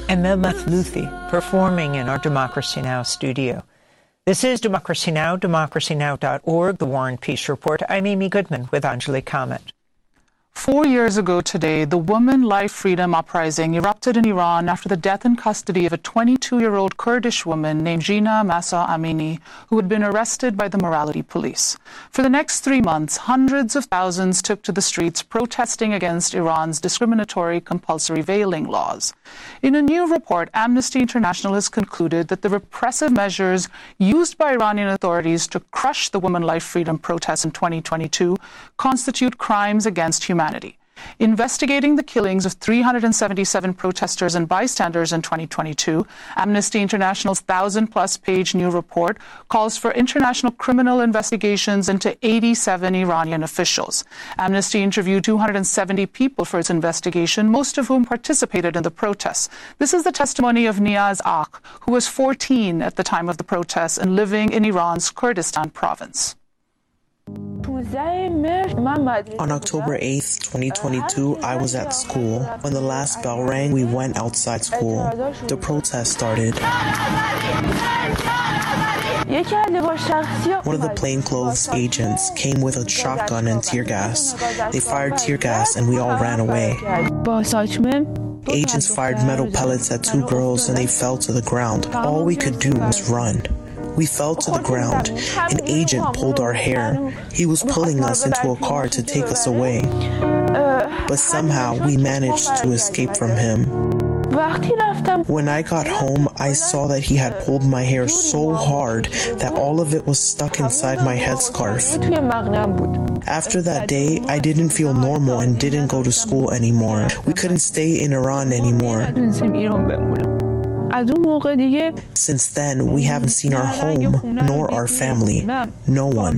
Emil Mathlouthi, performing in our Democracy Now! Studio. This is Democracy Now!, democracynow.org, The War and Peace Report. I'm Amy Goodman with Anjali Kamat. 4 years ago today, the Women Life Freedom Uprising erupted in Iran after the death in custody of a 22-year-old Kurdish woman named Jina Mahsa Amini, who had been arrested by the morality police. For the next 3 months, hundreds of thousands took to the streets protesting against Iran's discriminatory compulsory veiling laws. In a new report, Amnesty International has concluded that the repressive measures used by Iranian authorities to crush the Women Life Freedom protests in 2022 constitute crimes against humanity. Investigating the killings of 377 protesters and bystanders in 2022, Amnesty International's 1,000-plus page new report calls for international criminal investigations into 87 Iranian officials. Amnesty interviewed 270 people for its investigation, most of whom participated in the protests. This is the testimony of Niaz Akh, who was 14 at the time of the protests and living in Iran's Kurdistan province. On October 8th, 2022, I was at school. When the last bell rang, we went outside school. The protest started. One of the plainclothes agents came with a shotgun and tear gas. They fired tear gas and we all ran away. Agents fired metal pellets at 2 girls and they fell to the ground. All we could do was run. We fell to the ground. An agent pulled our hair. He was pulling us into a car to take us away. But somehow we managed to escape from him. When I got home, I saw that he had pulled my hair so hard that all of it was stuck inside my headscarf. After that day, I didn't feel normal and didn't go to school anymore. We couldn't stay in Iran anymore. Since then, we haven't seen our home nor our family. No one.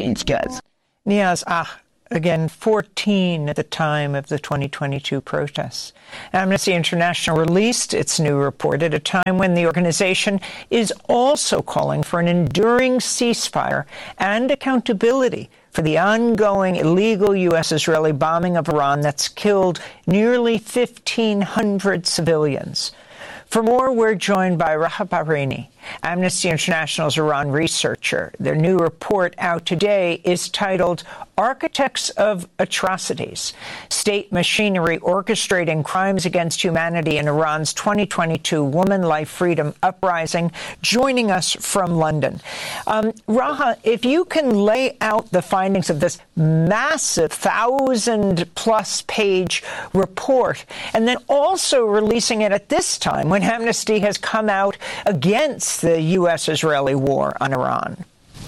Niaz Akh, again 14 at the time of the 2022 protests. Amnesty International released its new report at a time when the organization is also calling for an enduring ceasefire and accountability for the ongoing illegal U.S.-Israeli bombing of Iran that's killed nearly 1,500 civilians. For more, we're joined by Raha Bahraini, Amnesty International's Iran researcher. Their new report out today is titled Architects of Atrocities, State Machinery Orchestrating Crimes Against Humanity in Iran's 2022 Woman Life Freedom Uprising, joining us from London. Raha, if you can lay out the findings of this massive 1,000-plus page report, and then also releasing it at this time when Amnesty has come out against the U.S.-Israeli war on Iran.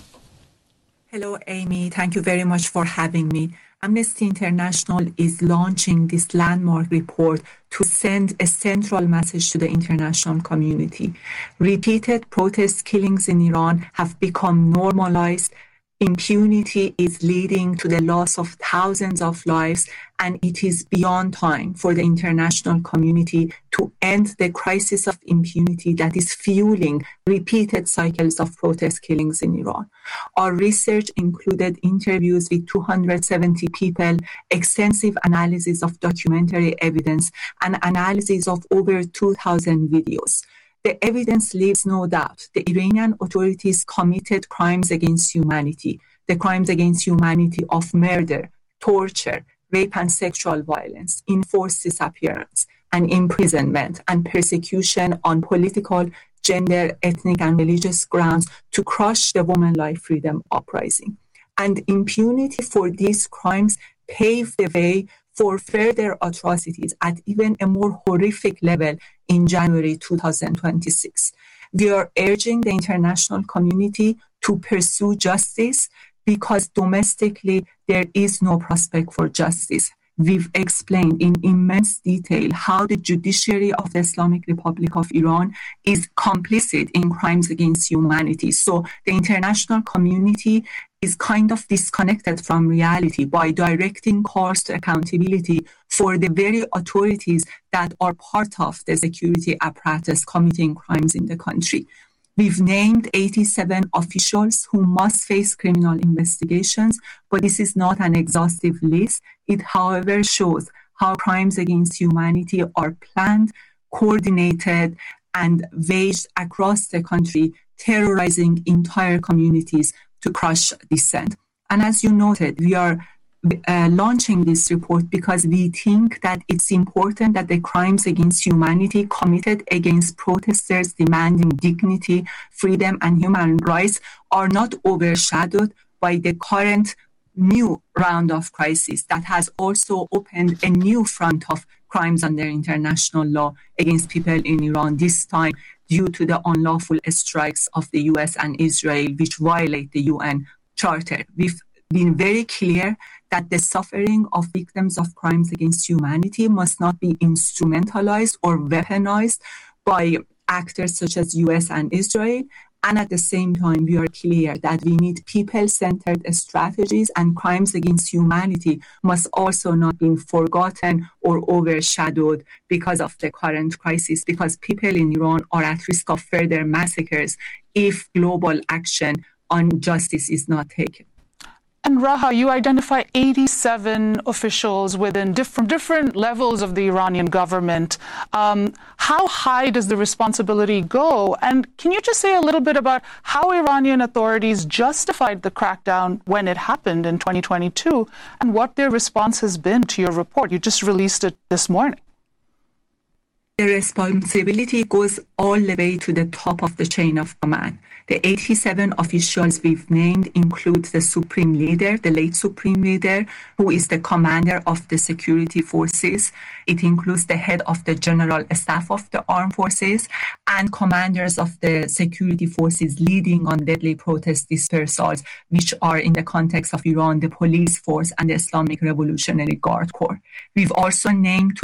Hello, Amy. Thank you very much for having me. Amnesty International is launching this landmark report to send a central message to the international community. Repeated protest killings in Iran have become normalized. Impunity is leading to the loss of thousands of lives, and it is beyond time for the international community to end the crisis of impunity that is fueling repeated cycles of protest killings in Iran. Our research included interviews with 270 people, extensive analysis of documentary evidence, and analysis of over 2,000 videos. The evidence leaves no doubt. The Iranian authorities committed crimes against humanity, the crimes against humanity of murder, torture, rape and sexual violence, enforced disappearance and imprisonment, and persecution on political, gender, ethnic and religious grounds to crush the Women Life Freedom Uprising. And impunity for these crimes paved the way for further atrocities at even a more horrific level in January 2026. We are urging the international community to pursue justice because domestically there is no prospect for justice. We've explained in immense detail how the judiciary of the Islamic Republic of Iran is complicit in crimes against humanity. So the international community is kind of disconnected from reality by directing calls to accountability for the very authorities that are part of the security apparatus committing crimes in the country. We've named 87 officials who must face criminal investigations, but this is not an exhaustive list. It, however, shows how crimes against humanity are planned, coordinated and waged across the country, terrorizing entire communities to crush dissent. And as you noted, we are launching this report because we think that it's important that the crimes against humanity committed against protesters demanding dignity, freedom, and human rights are not overshadowed by the current new round of crisis that has also opened a new front of crimes under international law against people in Iran, this time due to the unlawful strikes of the US and Israel, which violate the UN Charter. We've been very clear that the suffering of victims of crimes against humanity must not be instrumentalized or weaponized by actors such as US and Israel. And at the same time, we are clear that we need people-centered strategies, and crimes against humanity must also not be forgotten or overshadowed because of the current crisis, because people in Iran are at risk of further massacres if global action on justice is not taken. And Raha, you identify 87 officials from different levels of the Iranian government. How high does the responsibility go? And can you just say a little bit about how Iranian authorities justified the crackdown when it happened in 2022 and what their response has been to your report? You just released it this morning. The responsibility goes all the way to the top of the chain of command. The 87 officials we've named include the Supreme Leader, the late Supreme Leader, who is the commander of the security forces. It includes the head of the General Staff of the Armed Forces and commanders of the security forces leading on deadly protest dispersals, which are in the context of Iran, the police force and the Islamic Revolutionary Guard Corps. We've also named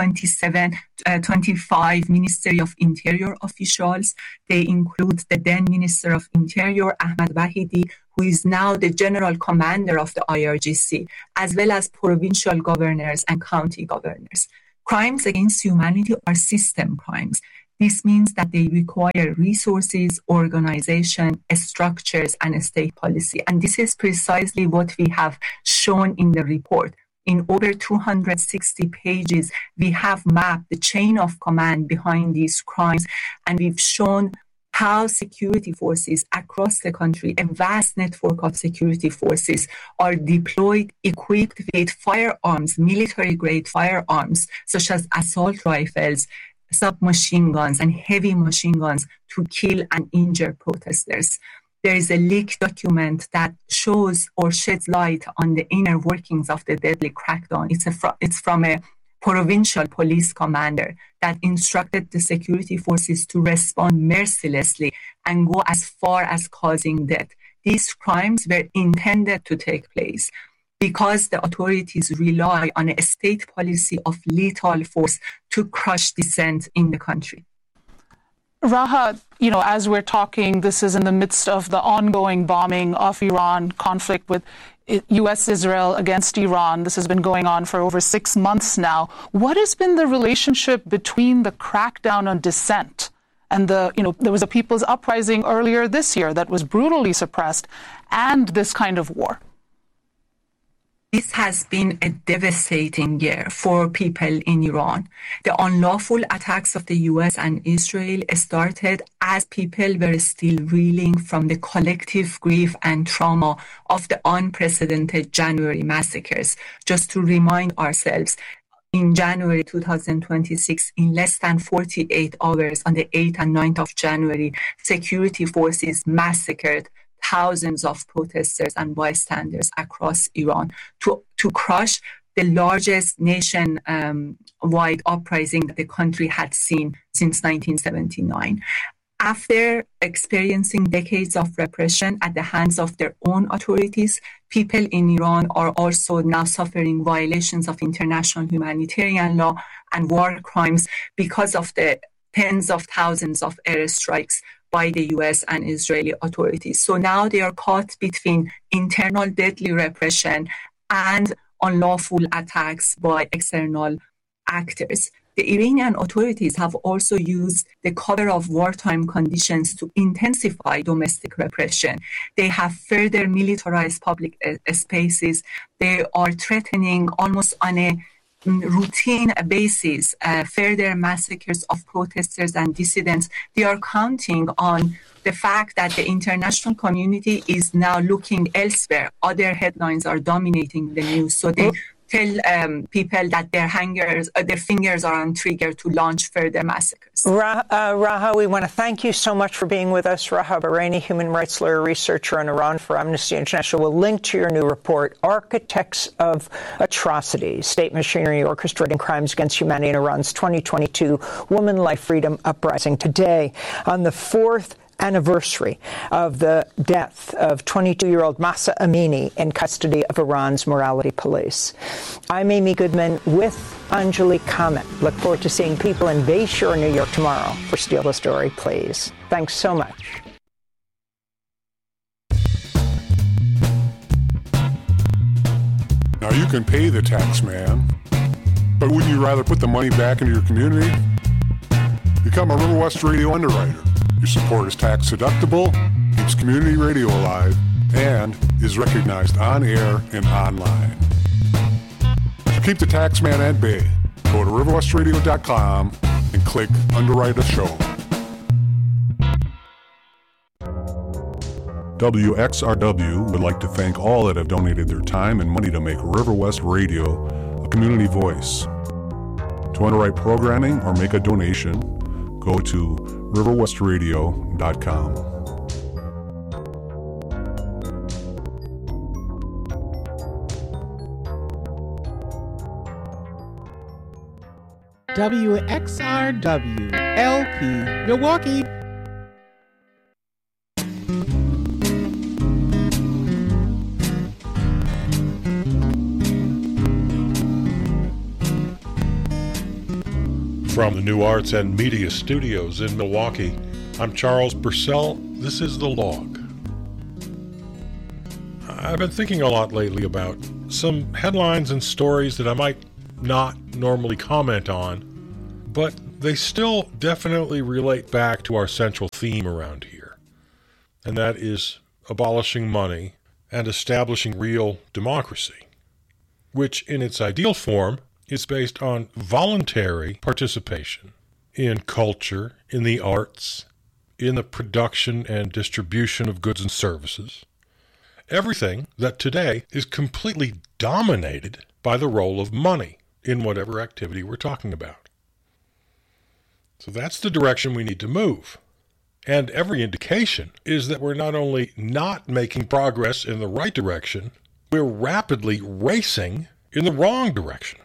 25 Ministry of Interior officials. They include the then Minister of Interior, Ahmad Wahidi, who is now the General Commander of the IRGC, as well as provincial governors and county governors. Crimes against humanity are system crimes. This means that they require resources, organization, structures, and state policy. And this is precisely what we have shown in the report. In over 260 pages, we have mapped the chain of command behind these crimes, and we've shown how security forces across the country, a vast network of security forces, are deployed, equipped with firearms, military-grade firearms, such as assault rifles, submachine guns, and heavy machine guns to kill and injure protesters. There is a leaked document that shows or sheds light on the inner workings of the deadly crackdown. It's from a provincial police commander that instructed the security forces to respond mercilessly and go as far as causing death. These crimes were intended to take place because the authorities rely on a state policy of lethal force to crush dissent in the country. Raha, as we're talking, this is in the midst of the ongoing bombing of Iran, conflict with U.S.-Israel against Iran. This has been going on for over 6 months now. What has been the relationship between the crackdown on dissent and there was a people's uprising earlier this year that was brutally suppressed, and this kind of war? This has been a devastating year for people in Iran. The unlawful attacks of the US and Israel started as people were still reeling from the collective grief and trauma of the unprecedented January massacres. Just to remind ourselves, in January 2026, in less than 48 hours on the 8th and 9th of January, security forces massacred thousands of protesters and bystanders across Iran to crush the largest nation-wide uprising that the country had seen since 1979. After experiencing decades of repression at the hands of their own authorities, people in Iran are also now suffering violations of international humanitarian law and war crimes because of the tens of thousands of airstrikes by the US and Israeli authorities. So now they are caught between internal deadly repression and unlawful attacks by external actors. The Iranian authorities have also used the cover of wartime conditions to intensify domestic repression. They have further militarized public spaces. They are threatening almost on a routine basis further massacres of protesters and dissidents, they are counting on the fact that the international community is now looking elsewhere. Other headlines are dominating the news. So they tell people that their fingers are on trigger to launch further massacres. Raha, we want to thank you so much for being with us. Raha Bahraini, human rights lawyer, researcher on Iran for Amnesty International. We'll link to your new report, Architects of Atrocity, State Machinery Orchestrating Crimes Against Humanity in Iran's 2022 Woman, Life, Freedom Uprising. Today, on the fourth anniversary of the death of 22-year-old Mahsa Amini in custody of Iran's morality police. I'm Amy Goodman with Anjali Kamat. Look forward to seeing people in Bayshore, New York tomorrow for Steal the Story, please. Thanks so much. Now you can pay the tax man, but wouldn't you rather put the money back into your community? Become a River West Radio underwriter. Your support is tax deductible, keeps community radio alive, and is recognized on air and online. To keep the tax man at bay, go to riverwestradio.com and click Underwrite a Show. WXRW would like to thank all that have donated their time and money to make River West Radio a community voice. To underwrite programming or make a donation, go to riverwestradio.com. WXRW LP Milwaukee. From the New Arts and Media Studios in Milwaukee, I'm Charles Purcell. This is The Log. I've been thinking a lot lately about some headlines and stories that I might not normally comment on, but they still definitely relate back to our central theme around here, and that is abolishing money and establishing real democracy, which in its ideal form is based on voluntary participation in culture, in the arts, in the production and distribution of goods and services. Everything that today is completely dominated by the role of money in whatever activity we're talking about. So that's the direction we need to move. And every indication is that we're not only not making progress in the right direction, we're rapidly racing in the wrong direction.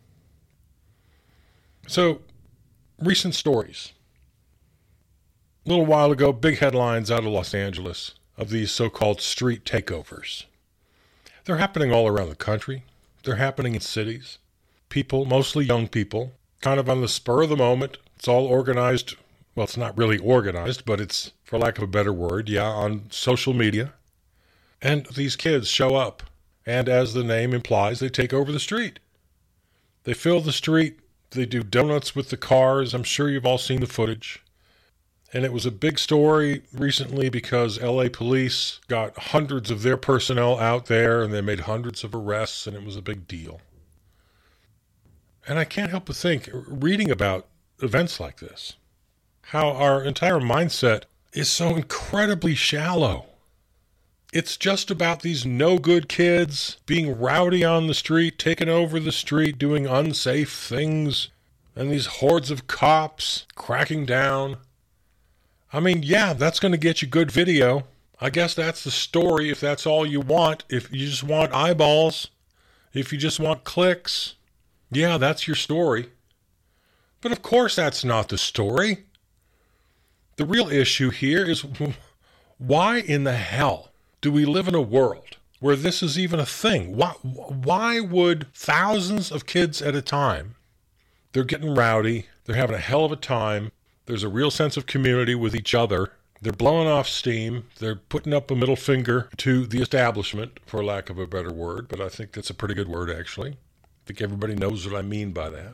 So, recent stories. A little while ago, big headlines out of Los Angeles of these so-called street takeovers. They're happening all around the country. They're happening in cities. People, mostly young people, kind of on the spur of the moment. It's all organized. Well, it's not really organized, but it's, for lack of a better word, on social media. And these kids show up. And as the name implies, they take over the street. They fill the street. They do donuts with the cars. I'm sure you've all seen the footage. And it was a big story recently because LA police got hundreds of their personnel out there and they made hundreds of arrests, and it was a big deal. And I can't help but think, reading about events like this, how our entire mindset is so incredibly shallow. It's just about these no-good kids being rowdy on the street, taking over the street, doing unsafe things, and these hordes of cops cracking down. I mean, yeah, that's going to get you good video. I guess that's the story if that's all you want. If you just want eyeballs, if you just want clicks, yeah, that's your story. But of course that's not the story. The real issue here is why in the hell do we live in a world where this is even a thing? Why would thousands of kids at a time, they're getting rowdy, they're having a hell of a time, there's a real sense of community with each other, they're blowing off steam, they're putting up a middle finger to the establishment, for lack of a better word, but I think that's a pretty good word actually. I think everybody knows what I mean by that.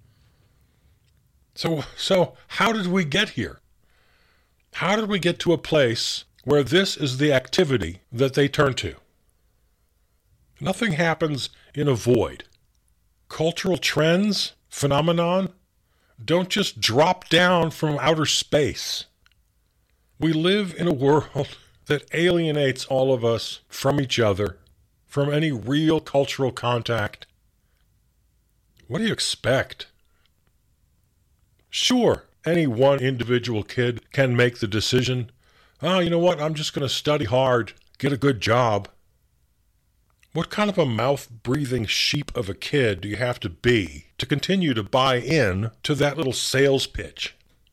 So how did we get here? How did we get to a place where this is the activity that they turn to? Nothing happens in a void. cultural trends, phenomenon, don't just drop down from outer space. We live in a world that alienates all of us from each other, from any real cultural contact. What do you expect? Sure, any one individual kid can make the decision, oh, you know what, I'm just going to study hard, get a good job. What kind of a mouth-breathing sheep of a kid do you have to be to continue to buy in to that little sales pitch?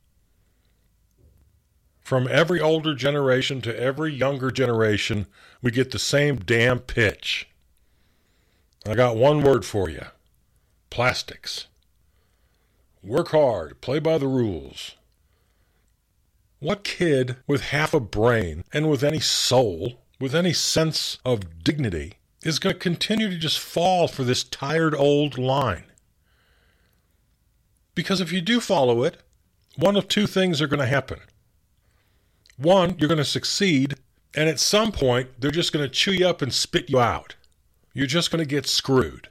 From every older generation to every younger generation, we get the same damn pitch. I got one word for you. Plastics. Work hard, play by the rules. What kid with half a brain and with any soul, with any sense of dignity, is going to continue to just fall for this tired old line? Because if you do follow it, one of two things are going to happen. One, you're going to succeed, and at some point, they're just going to chew you up and spit you out. You're just going to get screwed.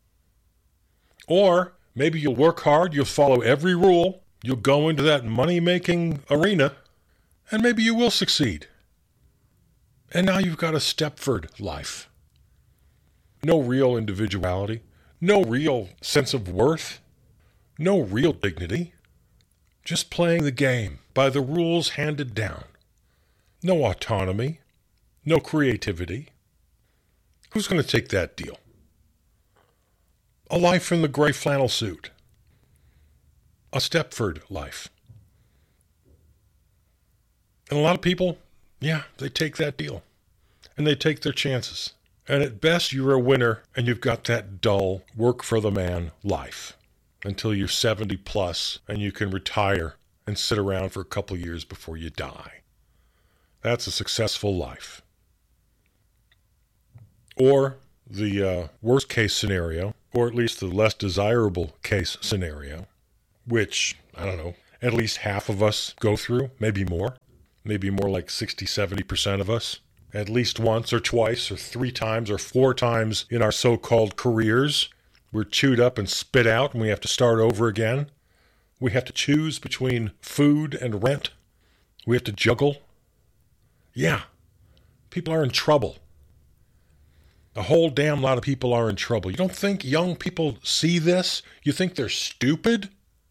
Or maybe you'll work hard, you'll follow every rule, you'll go into that money-making arena, and maybe you will succeed. And now you've got a Stepford life. No real individuality, no real sense of worth, no real dignity. Just playing the game by the rules handed down. No autonomy, no creativity. Who's going to take that deal? A life in the gray flannel suit. A Stepford life. And a lot of people, yeah, they take that deal. And they take their chances. And at best, you're a winner, and you've got that dull, work-for-the-man life until you're 70 plus, and you can retire and sit around for a couple of years before you die. That's a successful life. Or the worst-case scenario, or at least the less desirable case scenario, which, I don't know, at least half of us go through, maybe more like 60, 70% of us. At least once or twice or 3 times or 4 times in our so-called careers, we're chewed up and spit out and we have to start over again. We have to choose between food and rent. We have to juggle. Yeah, people are in trouble. A whole damn lot of people are in trouble. You don't think young people see this? You think they're stupid?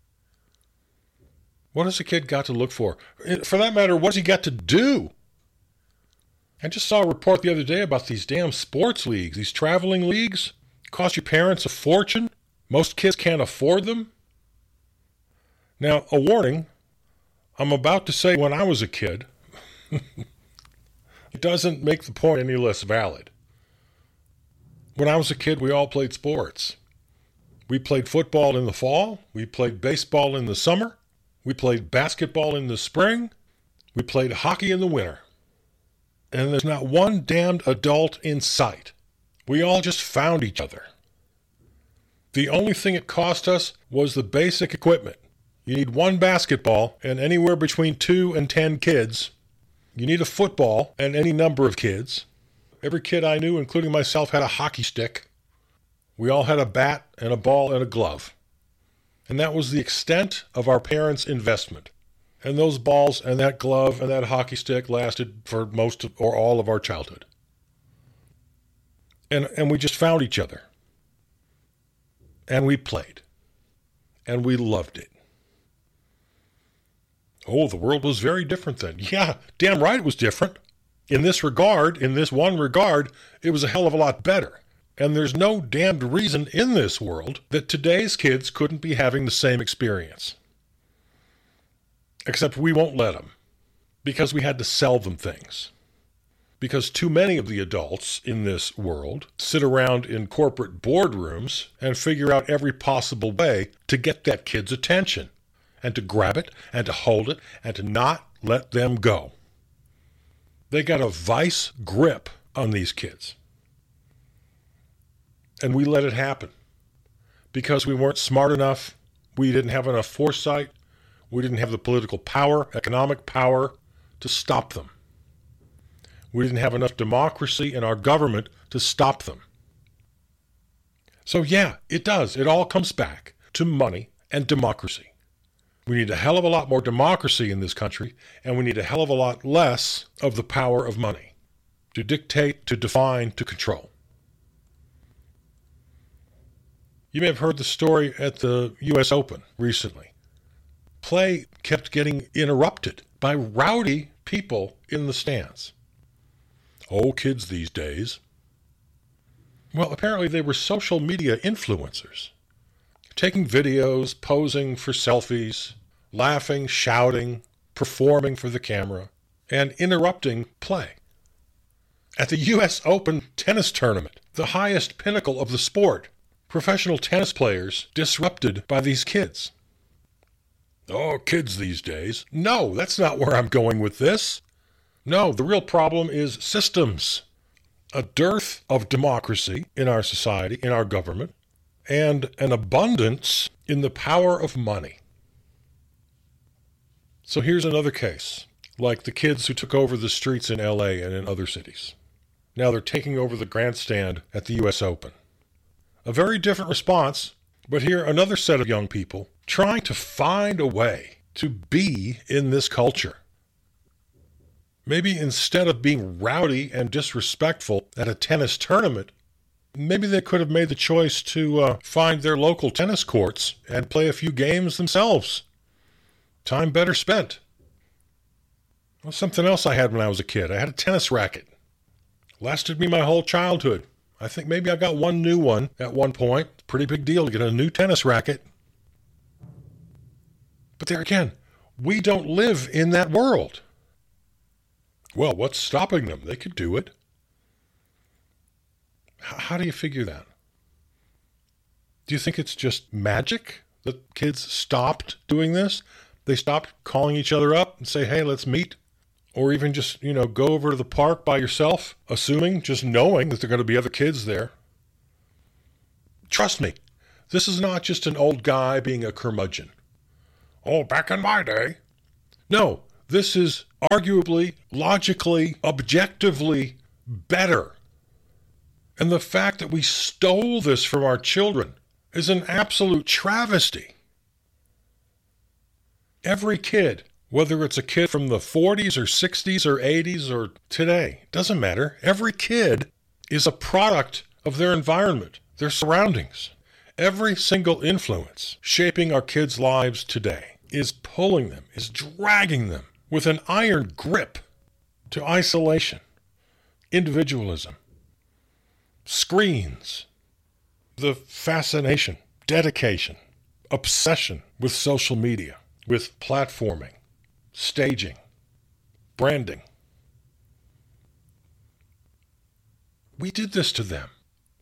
What has a kid got to look for? For that matter, what has he got to do? I just saw a report the other day about these damn sports leagues, these traveling leagues. Cost your parents a fortune. Most kids can't afford them. Now, a warning, I'm about to say when I was a kid, it doesn't make the point any less valid. When I was a kid, we all played sports. We played football in the fall. We played baseball in the summer. We played basketball in the spring. We played hockey in the winter. And there's not one damned adult in sight. We all just found each other. The only thing it cost us was the basic equipment. You need one basketball and anywhere between 2 and 10 kids. You need a football and any number of kids. Every kid I knew, including myself, had a hockey stick. We all had a bat and a ball and a glove. And that was the extent of our parents' investment. And those balls and that glove and that hockey stick lasted for most of, or all of our childhood. And we just found each other. And we played. And we loved it. Oh, the world was very different then. Yeah, damn right it was different. In this regard, in this one regard, it was a hell of a lot better. And there's no damned reason in this world that today's kids couldn't be having the same experience. Except we won't let them, because we had to sell them things. Because too many of the adults in this world sit around in corporate boardrooms and figure out every possible way to get that kid's attention, and to grab it, and to hold it, and to not let them go. They got a vice grip on these kids. And we let it happen. Because we weren't smart enough, we didn't have enough foresight, we didn't have the political power, economic power to stop them. We didn't have enough democracy in our government to stop them. So yeah, it does. It all comes back to money and democracy. We need a hell of a lot more democracy in this country, and we need a hell of a lot less of the power of money to dictate, to define, to control. You may have heard the story at the U.S. Open recently. Play kept getting interrupted by rowdy people in the stands. Oh, kids these days. Well, apparently they were social media influencers, taking videos, posing for selfies, laughing, shouting, performing for the camera, and interrupting play. At the U.S. Open tennis tournament, the highest pinnacle of the sport, professional tennis players disrupted by these kids. Oh, kids these days. No, that's not where I'm going with this. No, the real problem is systems. A dearth of democracy in our society, in our government, and an abundance in the power of money. So here's another case, like the kids who took over the streets in LA and in other cities. Now they're taking over the grandstand at the U.S. Open. A very different response, but here another set of young people trying to find a way to be in this culture. Maybe instead of being rowdy and disrespectful at a tennis tournament, maybe they could have made the choice to find their local tennis courts and play a few games themselves. Time better spent. Well, something else I had when I was a kid. I had a tennis racket. Lasted me my whole childhood. I think maybe I got one new one at one point. Pretty big deal to get a new tennis racket. But there again, we don't live in that world. Well, what's stopping them? They could do it. How do you figure that? Do you think it's just magic that kids stopped doing this? They stopped calling each other up and say, hey, let's meet. Or even just, go over to the park by yourself, assuming, just knowing that there are going to be other kids there. Trust me, this is not just an old guy being a curmudgeon. Oh, back in my day. No, this is arguably, logically, objectively better. And the fact that we stole this from our children is an absolute travesty. Every kid, whether it's a kid from the 40s or 60s or 80s or today, doesn't matter. Every kid is a product of their environment, their surroundings. Every single influence shaping our kids' lives today is pulling them, is dragging them with an iron grip to isolation, individualism, screens, the fascination, dedication, obsession with social media, with platforming, staging, branding. We did this to them.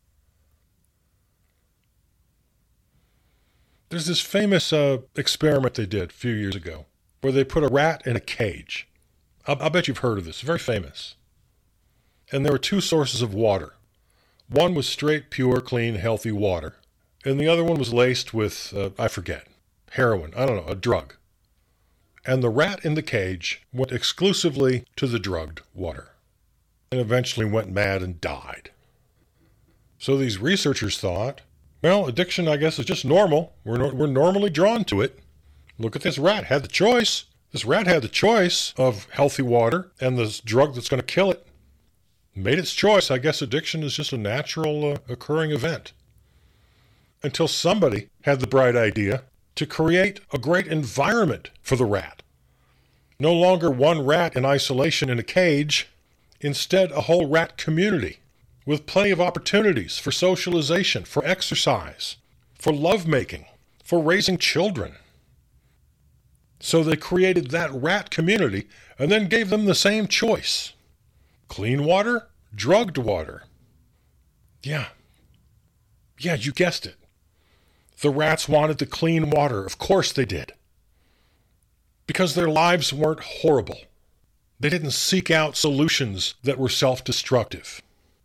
There's this famous experiment they did a few years ago where they put a rat in a cage. I'll bet you've heard of this. Very famous. And there were two sources of water. One was straight, pure, clean, healthy water. And the other one was laced with, heroin. I don't know, a drug. And the rat in the cage went exclusively to the drugged water and eventually went mad and died. So these researchers thought, well, addiction, I guess, is just normal. We're normally drawn to it. Look at this rat. Had the choice. This rat had the choice of healthy water and this drug that's going to kill it. Made its choice. I guess addiction is just a natural occurring event. Until somebody had the bright idea to create a great environment for the rat. No longer one rat in isolation in a cage. Instead, a whole rat community with plenty of opportunities for socialization, for exercise, for lovemaking, for raising children. So they created that rat community and then gave them the same choice. Clean water, drugged water. Yeah, you guessed it. The rats wanted the clean water. Of course they did. Because their lives weren't horrible. They didn't seek out solutions that were self-destructive.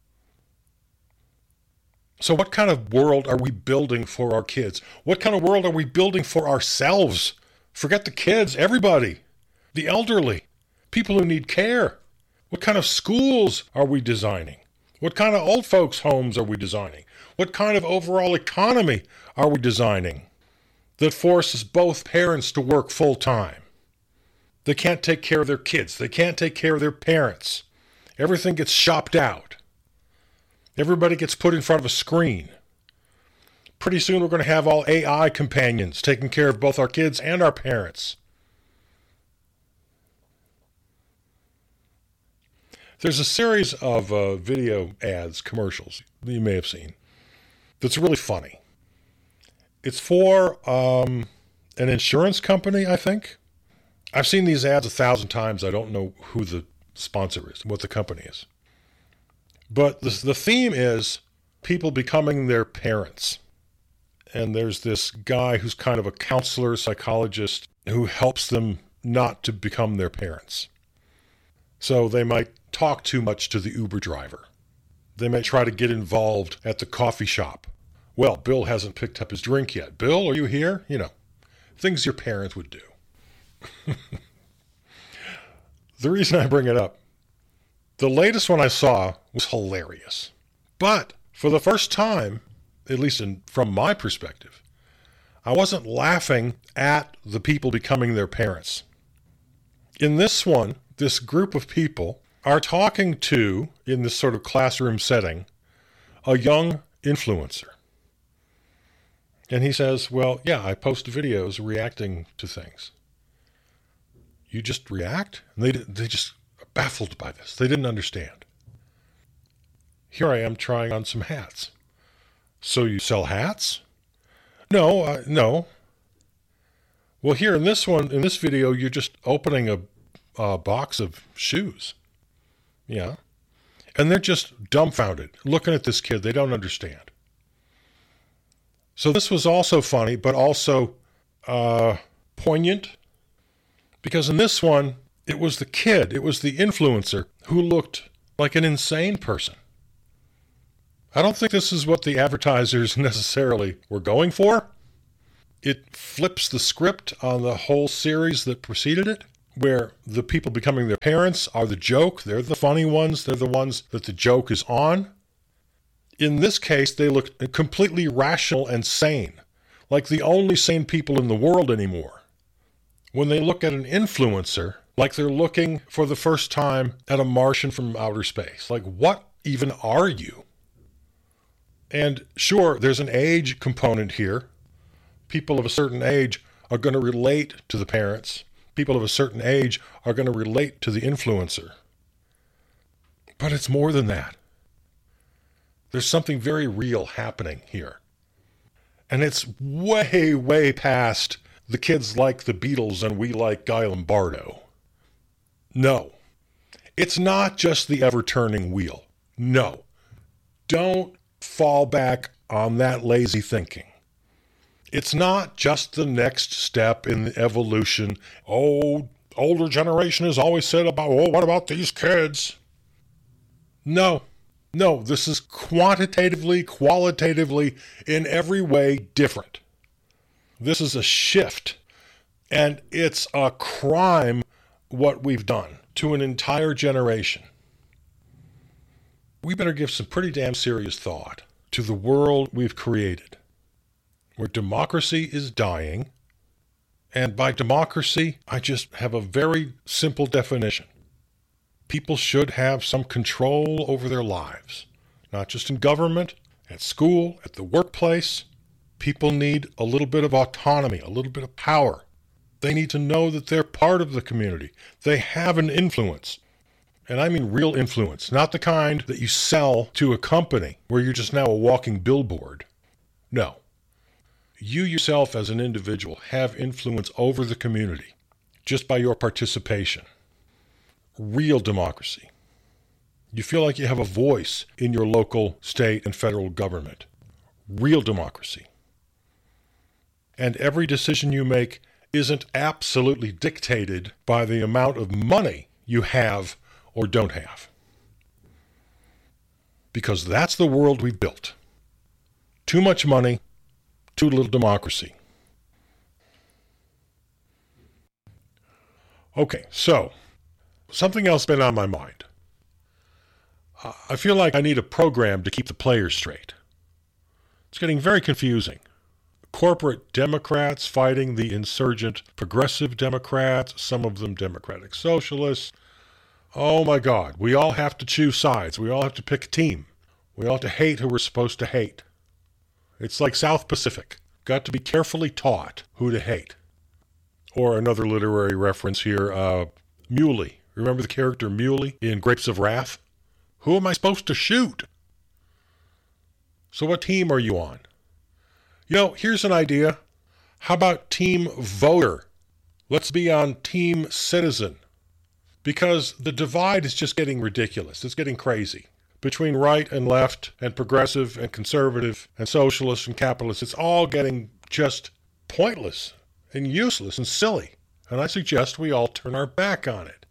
So what kind of world are we building for our kids? What kind of world are we building for ourselves? Forget the kids, everybody. The elderly, people who need care. What kind of schools are we designing? What kind of old folks' homes are we designing? What kind of overall economy are we designing that forces both parents to work full time? They can't take care of their kids. They can't take care of their parents. Everything gets shopped out. Everybody gets put in front of a screen. Pretty soon we're going to have all AI companions taking care of both our kids and our parents. There's a series of video ads, commercials, that you may have seen, that's really funny. It's for an insurance company, I think. I've seen these ads 1,000 times. I don't know who the sponsor is, what the company is. But the theme is people becoming their parents. And there's this guy who's kind of a counselor, psychologist, who helps them not to become their parents. So they might talk too much to the Uber driver. They might try to get involved at the coffee shop. Well, Bill hasn't picked up his drink yet. Bill, are you here? You know, things your parents would do. The reason I bring it up, the latest one I saw was hilarious. But for the first time, at least from my perspective, I wasn't laughing at the people becoming their parents. In this one, this group of people are talking to, in this sort of classroom setting, a young influencer. And he says, well, yeah, I post videos reacting to things. You just react? And they just are baffled by this. They didn't understand. Here I am trying on some hats. So you sell hats? No, no. Well, here in this video, you're just opening a box of shoes. Yeah. And they're just dumbfounded, looking at this kid. They don't understand. So this was also funny, but also poignant. Because in this one, it was the kid, it was the influencer who looked like an insane person. I don't think this is what the advertisers necessarily were going for. It flips the script on the whole series that preceded it, where the people becoming their parents are the joke. They're the funny ones. They're the ones that the joke is on. In this case, they look completely rational and sane, like the only sane people in the world anymore. When they look at an influencer, like they're looking for the first time at a Martian from outer space. Like, what even are you? And sure, there's an age component here. People of a certain age are going to relate to the parents. People of a certain age are going to relate to the influencer. But it's more than that. There's something very real happening here. And it's way, way past the kids like the Beatles and we like Guy Lombardo. No. It's not just the ever-turning wheel. No. Don't fall back on that lazy thinking. It's not just the next step in the evolution. Oh, older generation has always said about, oh, what about these kids? No. No, this is quantitatively, qualitatively, in every way different. This is a shift, and it's a crime what we've done to an entire generation. We better give some pretty damn serious thought to the world we've created, where democracy is dying, and by democracy, I just have a very simple definition. People should have some control over their lives, not just in government, at school, at the workplace. People need a little bit of autonomy, a little bit of power. They need to know that they're part of the community. They have an influence. And I mean real influence, not the kind that you sell to a company where you're just now a walking billboard. No. You yourself as an individual have influence over the community just by your participation. Real democracy. You feel like you have a voice in your local, state, and federal government. Real democracy. And every decision you make isn't absolutely dictated by the amount of money you have or don't have. Because that's the world we've built. Too much money, too little democracy. Okay, so something else been on my mind. I feel like I need a program to keep the players straight. It's getting very confusing. Corporate Democrats fighting the insurgent progressive Democrats, some of them Democratic Socialists. Oh my God, we all have to choose sides. We all have to pick a team. We all have to hate who we're supposed to hate. It's like South Pacific. Got to be carefully taught who to hate. Or another literary reference here, Muley. Remember the character Muley in Grapes of Wrath? Who am I supposed to shoot? So what team are you on? You know, here's an idea. How about team voter? Let's be on team citizen. Because the divide is just getting ridiculous. It's getting crazy. Between right and left and progressive and conservative and socialist and capitalist, it's all getting just pointless and useless and silly. And I suggest we all turn our back on it.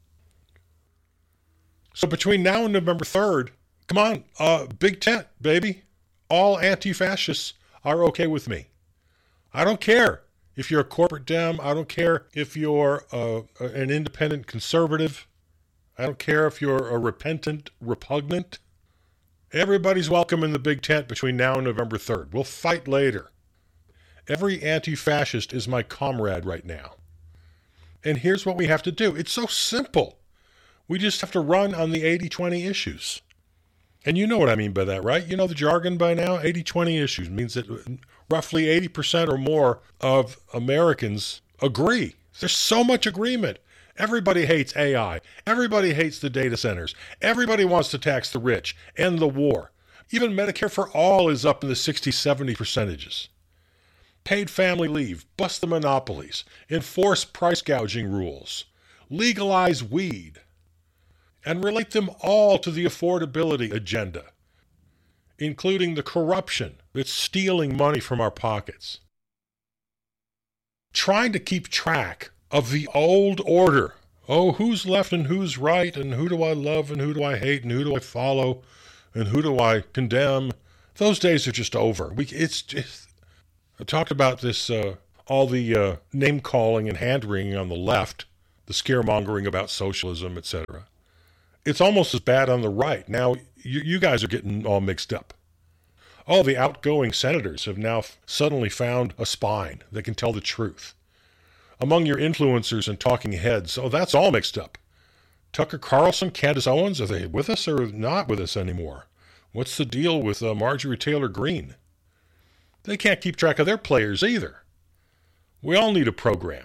So between now and November 3rd, come on, big tent, baby. All anti-fascists are okay with me. I don't care if you're a corporate Dem. I don't care if you're an independent conservative. I don't care if you're a repentant repugnant. Everybody's welcome in the big tent between now and November 3rd. We'll fight later. Every anti-fascist is my comrade right now. And here's what we have to do. It's so simple. We just have to run on the 80-20 issues. And you know what I mean by that, right? You know the jargon by now? 80-20 issues means that roughly 80% or more of Americans agree. There's so much agreement. Everybody hates AI. Everybody hates the data centers. Everybody wants to tax the rich, end the war. Even Medicare for all is up in the 60-70 percentages. Paid family leave, bust the monopolies, enforce price gouging rules, legalize weed, and relate them all to the affordability agenda, including the corruption that's stealing money from our pockets. Trying to keep track of the old order. Oh, who's left and who's right, and who do I love and who do I hate, and who do I follow, and who do I condemn? Those days are just over. I talked about this, all the name-calling and hand-wringing on the left, the scaremongering about socialism, etc. It's almost as bad on the right. Now, you guys are getting all mixed up. Oh, the outgoing senators have now suddenly found a spine that can tell the truth. Among your influencers and talking heads, oh, that's all mixed up. Tucker Carlson, Candace Owens, are they with us or not with us anymore? What's the deal with Marjorie Taylor Greene? They can't keep track of their players either. We all need a program.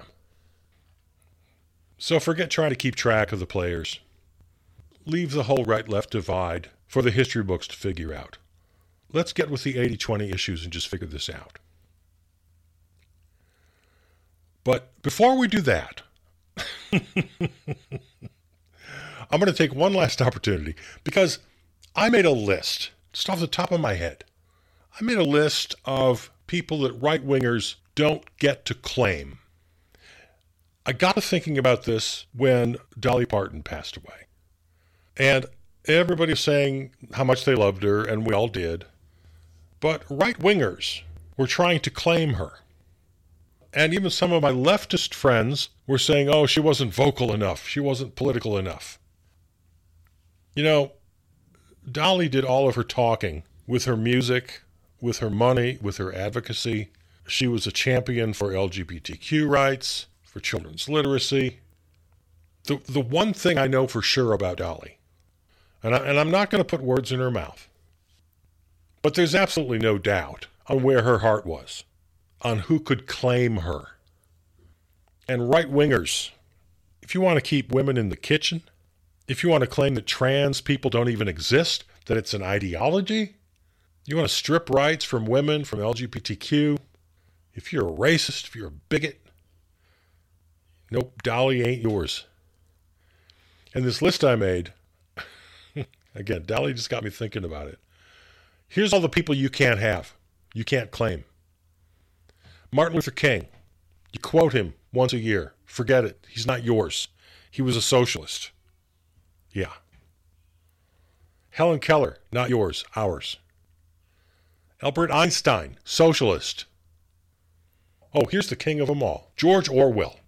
So forget trying to keep track of the players. Leave the whole right-left divide for the history books to figure out. Let's get with the 80-20 issues and just figure this out. But before we do that, I'm going to take one last opportunity because I made a list, just off the top of my head. I made a list of people that right-wingers don't get to claim. I got to thinking about this when Dolly Parton passed away. And everybody was saying how much they loved her, and we all did. But right-wingers were trying to claim her. And even some of my leftist friends were saying, oh, she wasn't vocal enough. She wasn't political enough. You know, Dolly did all of her talking with her music, with her money, with her advocacy. She was a champion for LGBTQ rights, for children's literacy. The one thing I know for sure about Dolly, and I'm not going to put words in her mouth, but there's absolutely no doubt on where her heart was, on who could claim her. And right-wingers, if you want to keep women in the kitchen, if you want to claim that trans people don't even exist, that it's an ideology, you want to strip rights from women, from LGBTQ, if you're a racist, if you're a bigot, nope, Dolly ain't yours. And this list I made, again, Dolly just got me thinking about it. Here's all the people you can't have, you can't claim. Martin Luther King, you quote him once a year. Forget it. He's not yours. He was a socialist. Yeah. Helen Keller, not yours, ours. Albert Einstein, socialist. Oh, here's the king of them all. George Orwell.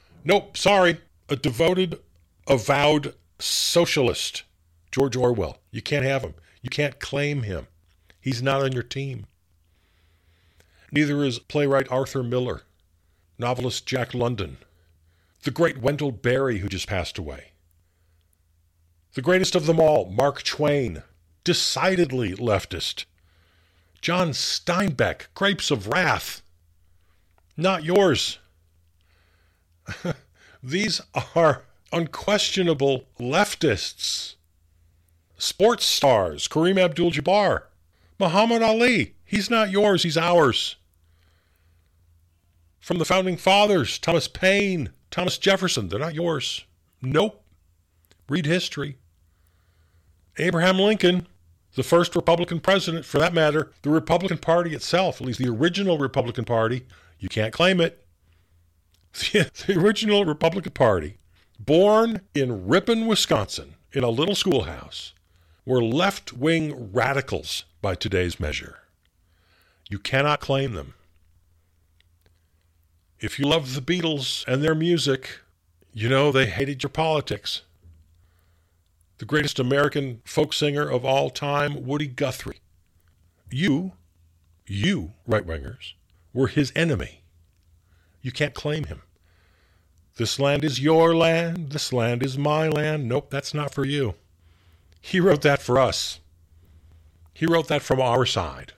Nope, sorry. A devoted, avowed socialist. George Orwell. You can't have him. You can't claim him. He's not on your team. Neither is playwright Arthur Miller, novelist Jack London, the great Wendell Berry, who just passed away. The greatest of them all, Mark Twain, decidedly leftist. John Steinbeck, Grapes of Wrath, not yours. These are unquestionable leftists. Sports stars, Kareem Abdul-Jabbar, Muhammad Ali, he's not yours, he's ours. From the Founding Fathers, Thomas Paine, Thomas Jefferson, they're not yours. Nope. Read history. Abraham Lincoln, the first Republican president, for that matter, the Republican Party itself, at least the original Republican Party, you can't claim it. The original Republican Party, born in Ripon, Wisconsin, in a little schoolhouse, were left-wing radicals by today's measure. You cannot claim them. If you love the Beatles and their music, you know they hated your politics. The greatest American folk singer of all time, Woody Guthrie. You, right-wingers, were his enemy. You can't claim him. This land is your land. This land is my land. Nope, that's not for you. He wrote that for us. He wrote that from our side.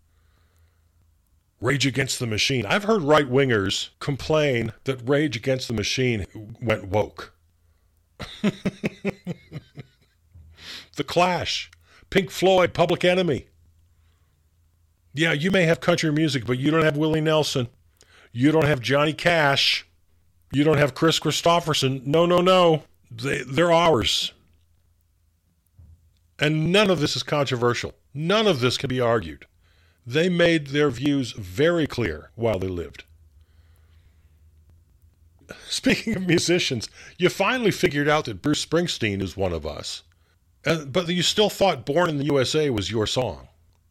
Rage Against the Machine. I've heard right-wingers complain that Rage Against the Machine went woke. The Clash, Pink Floyd, Public Enemy. Yeah, you may have country music, but you don't have Willie Nelson. You don't have Johnny Cash. You don't have Chris Christopherson. No. They're ours. And none of this is controversial. None of this can be argued. They made their views very clear while they lived. Speaking of musicians, you finally figured out that Bruce Springsteen is one of us. But you still thought Born in the USA was your song.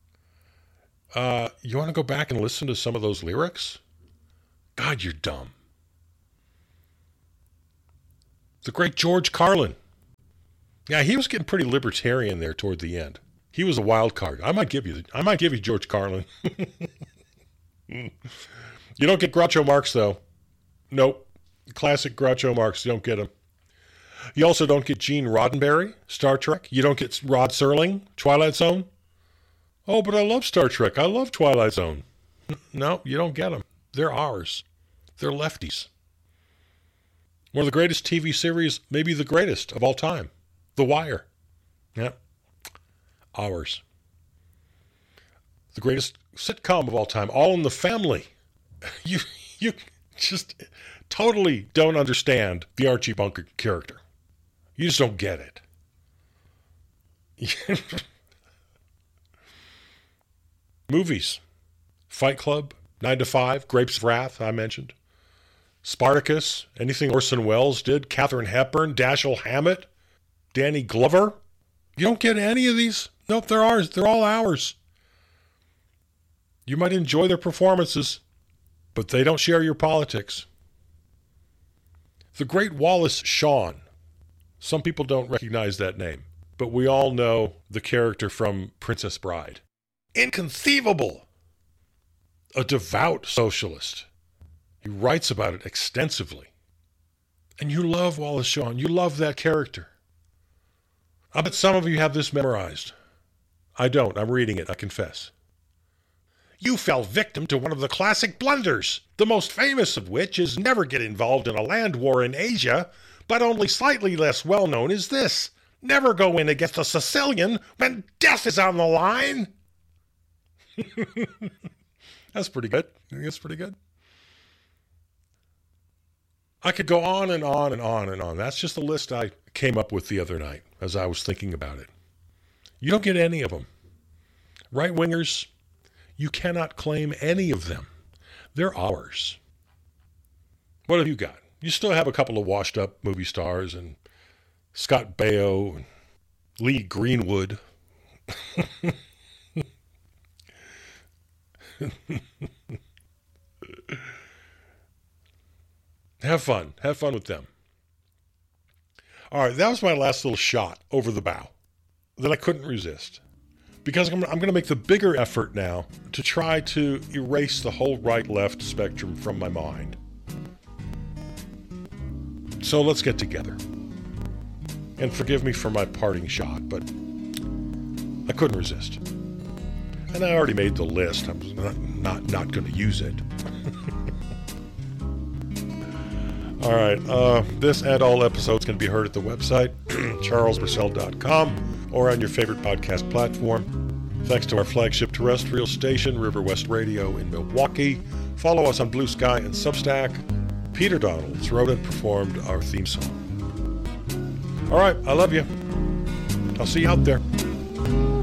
You want to go back and listen to some of those lyrics? God, you're dumb. The great George Carlin. Yeah, he was getting pretty libertarian there toward the end. He was a wild card. I might give you George Carlin. You don't get Groucho Marx, though. Nope. Classic Groucho Marx. You don't get him. You also don't get Gene Roddenberry, Star Trek. You don't get Rod Serling, Twilight Zone. Oh, but I love Star Trek. I love Twilight Zone. No, you don't get them. They're ours. They're lefties. One of the greatest TV series, maybe the greatest of all time. The Wire. Yeah. Ours. The greatest sitcom of all time. All in the Family. You just totally don't understand the Archie Bunker character. You just don't get it. Movies. Fight Club, 9 to 5, Grapes of Wrath, I mentioned. Spartacus, anything Orson Welles did, Katharine Hepburn, Dashiell Hammett, Danny Glover. You don't get any of these. Nope, they're ours. They're all ours. You might enjoy their performances, but they don't share your politics. The great Wallace Shawn. Some people don't recognize that name, but we all know the character from Princess Bride. Inconceivable! A devout socialist. He writes about it extensively. And you love Wallace Shawn. You love that character. I bet some of you have this memorized. I don't. I'm reading it, I confess. You fell victim to one of the classic blunders, the most famous of which is never get involved in a land war in Asia, but only slightly less well known is this: never go in against a Sicilian when death is on the line. That's pretty good. I think that's pretty good. I could go on and on and on and on. That's just the list I came up with the other night as I was thinking about it. You don't get any of them. Right-wingers, you cannot claim any of them. They're ours. What have you got? You still have a couple of washed-up movie stars and Scott Baio and Lee Greenwood. Have fun. Have fun with them. All right, that was my last little shot over the bow. that I couldn't resist. Because I'm going to make the bigger effort now to try to erase the whole right-left spectrum from my mind. So let's get together. And forgive me for my parting shot, but I couldn't resist. And I already made the list. I'm not going to use it. All right. This and all episodes can be heard at the website, charlesburcell.com, or on your favorite podcast platform. Thanks to our flagship terrestrial station, River West Radio in Milwaukee. Follow us on Blue Sky and Substack. Peter Donalds wrote and performed our theme song. All right. I love you. I'll see you out there.